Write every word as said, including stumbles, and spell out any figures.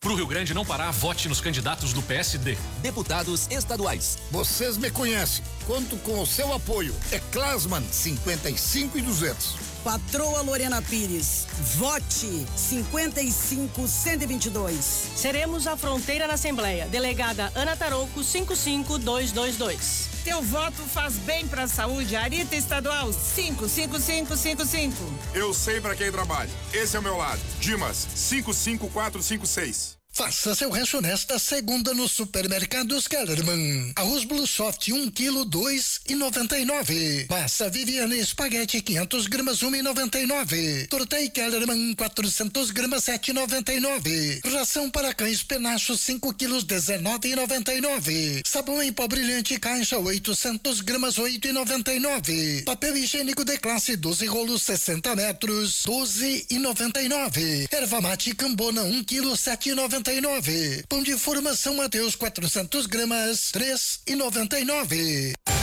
Pro Rio Grande não parar, vote nos candidatos do P S D. Deputados estaduais. Vocês me conhecem. Conto com o seu apoio. É Klasman cinquenta e cinco e duzentos. Patroa Lorena Pires, vote cinquenta e cinco cento e vinte e dois. Seremos a fronteira na Assembleia. Delegada Ana Tarouco, cinco cinco dois dois dois. Teu voto faz bem pra saúde. Arita Estadual, cinco cinco cinco cinco cinco. Eu sei pra quem trabalho. Esse é o meu lado. Dimas, cinco cinco quatro cinco seis. Faça seu rancho nesta segunda nos supermercados Kellerman. Arroz Blue Soft um quilo dois e noventa e nove. Massa Viviane Espaguete quinhentos gramas um e noventa e nove. Tortei Kellerman quatrocentos gramas sete e noventa e nove. Ração para cães Penacho cinco quilos dezenove e noventa e nove. Sabão em pó brilhante caixa oitocentos gramas oito e noventa e nove. Papel higiênico de classe doze rolos sessenta metros doze e noventa e nove. Erva mate Cambona um quilo sete e noventa e nove. Pão de formação Mateus quatrocentos gramas três e noventa e nove.